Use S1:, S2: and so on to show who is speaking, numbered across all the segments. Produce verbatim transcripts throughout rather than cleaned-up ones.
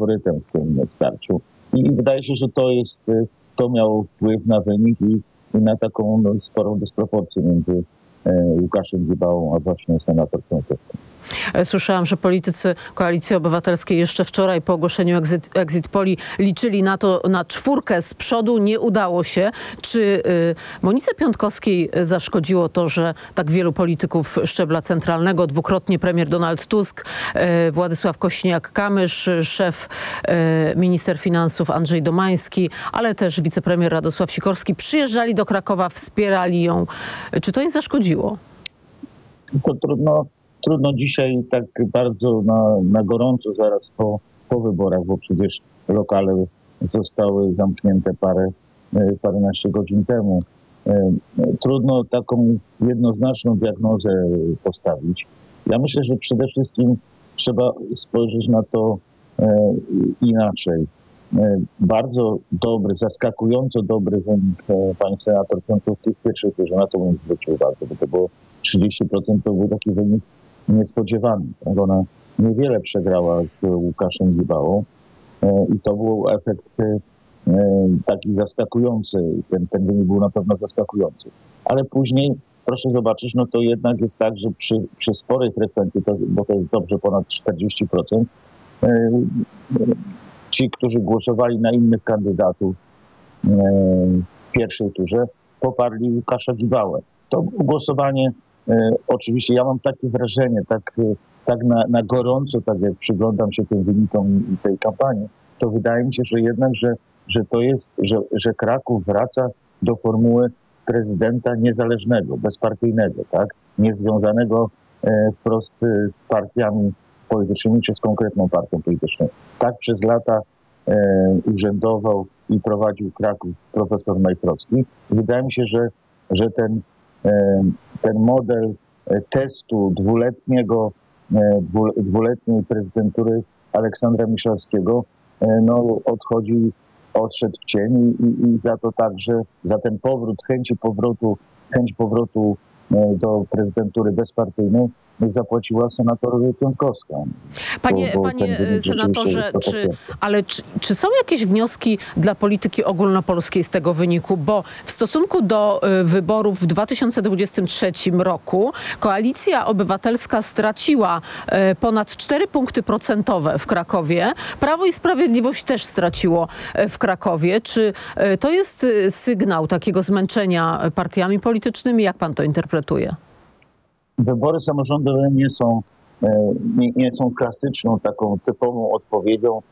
S1: faworytem w tym starciu. I wydaje się, że to jest, to miało wpływ na wynik i, i na taką no, sporą dysproporcję między Łukaszem Gibałą, a właśnie senator Piontkowską.
S2: Słyszałam, że politycy Koalicji Obywatelskiej jeszcze wczoraj po ogłoszeniu exit, exit poli liczyli na to, na czwórkę z przodu. Nie udało się. Czy y, Monice Piontkowskiej zaszkodziło to, że tak wielu polityków szczebla centralnego, dwukrotnie premier Donald Tusk, y, Władysław Kośniak-Kamysz, szef y, minister finansów Andrzej Domański, ale też wicepremier Radosław Sikorski przyjeżdżali do Krakowa, wspierali ją. Czy to jej zaszkodziło?
S1: To trudno. Trudno dzisiaj tak bardzo na, na gorąco zaraz po, po wyborach, bo przecież lokale zostały zamknięte parę, paręnaście godzin temu. Trudno taką jednoznaczną diagnozę postawić. Ja myślę, że przede wszystkim trzeba spojrzeć na to inaczej. Bardzo dobry, zaskakująco dobry wynik pani senator Piontkowskiej w pierwszej turze, na to bym zwrócił uwagę, bo to było trzydzieści procent, to był taki wynik niespodziewany. Ona niewiele przegrała z Łukaszem Gibałą i to był efekt taki zaskakujący. Ten, ten wynik był na pewno zaskakujący. Ale później, proszę zobaczyć, no to jednak jest tak, że przy, przy sporej frekwencji, to, bo to jest dobrze ponad czterdzieści procent, ci, którzy głosowali na innych kandydatów w pierwszej turze, poparli Łukasza Gibałę. To głosowanie, e, oczywiście ja mam takie wrażenie, tak, tak na, na gorąco, tak jak przyglądam się tym wynikom tej kampanii, to wydaje mi się, że jednak, że, że to jest, że, że Kraków wraca do formuły prezydenta niezależnego, bezpartyjnego, tak? Niezwiązanego e, wprost z partiami politycznymi czy z konkretną partią polityczną. Tak przez lata e, urzędował i prowadził Kraków profesor Majchrowski. Wydaje mi się, że, że ten ten model testu dwuletniego, dwuletniej prezydentury Aleksandra Miszalskiego no, odchodzi, odszedł w cień i, i za to także, za ten powrót, chęci powrotu, chęć powrotu do prezydentury bezpartyjnej zapłaciła senator Piontkowska.
S2: Panie, bo, bo panie senatorze, czy, ale czy, czy są jakieś wnioski dla polityki ogólnopolskiej z tego wyniku? Bo w stosunku do y, wyborów w dwa tysiące dwudziestym trzecim roku Koalicja Obywatelska straciła y, ponad cztery punkty procentowe w Krakowie. Prawo i Sprawiedliwość też straciło y, w Krakowie. Czy y, to jest y, sygnał takiego zmęczenia partiami politycznymi? Jak pan to interpretuje?
S1: Wybory samorządowe nie są, nie, nie są klasyczną, taką typową odpowiedzią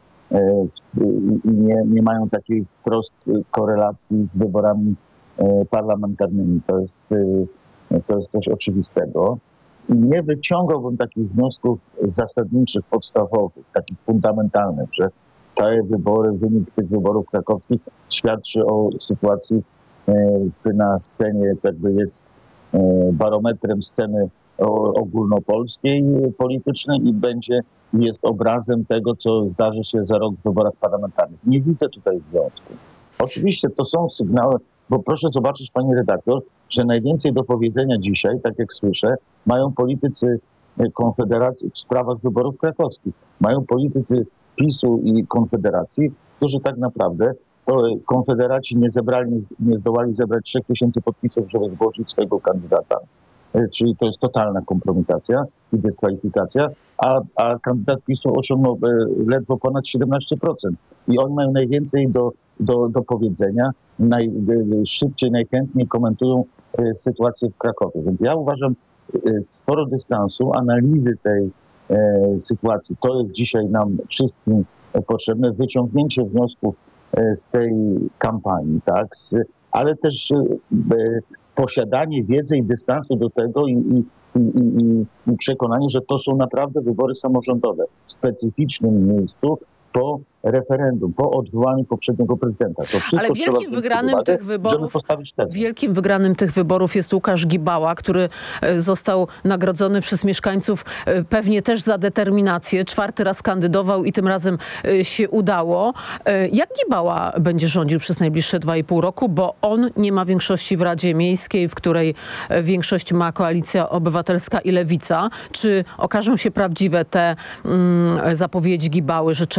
S1: i nie, nie mają takiej wprost korelacji z wyborami parlamentarnymi. To jest, to jest coś oczywistego. I nie wyciągałbym takich wniosków zasadniczych, podstawowych, takich fundamentalnych, że te wybory, wynik tych wyborów krakowskich świadczy o sytuacji na scenie, jakby jest barometrem sceny ogólnopolskiej politycznej i będzie jest obrazem tego, co zdarzy się za rok w wyborach parlamentarnych. Nie widzę tutaj związku. Oczywiście to są sygnały, bo proszę zobaczyć, pani redaktor, że najwięcej do powiedzenia dzisiaj, tak jak słyszę, mają politycy Konfederacji w sprawach wyborów krakowskich. Mają politycy PiSu i Konfederacji, którzy tak naprawdę to konfederaci nie zebrali, nie zdołali zebrać trzech tysięcy podpisów, żeby zgłosić swojego kandydata. Czyli to jest totalna kompromitacja i dyskwalifikacja, a, a kandydat PiSu osiągnął ledwo ponad siedemnaście procent. I oni mają najwięcej do, do, do powiedzenia, najszybciej, najchętniej komentują sytuację w Krakowie. Więc ja uważam sporo dystansu, analizy tej sytuacji. To jest dzisiaj nam wszystkim potrzebne, wyciągnięcie wniosków z tej kampanii, tak, z, ale też e, posiadanie wiedzy i dystansu do tego i, i, i, i, i przekonanie, że to są naprawdę wybory samorządowe w specyficznym miejscu po referendum, po odwołaniu poprzedniego prezydenta. To wszystko
S2: ale wielkim wygranym
S1: uwagę,
S2: tych wyborów, wielkim wygranym tych wyborów jest Łukasz Gibała, który został nagrodzony przez mieszkańców pewnie też za determinację. Czwarty raz kandydował i tym razem się udało. Jak Gibała będzie rządził przez najbliższe dwa i pół roku, bo on nie ma większości w Radzie Miejskiej, w której większość ma Koalicja Obywatelska i Lewica. Czy okażą się prawdziwe te mm, zapowiedzi Gibały, że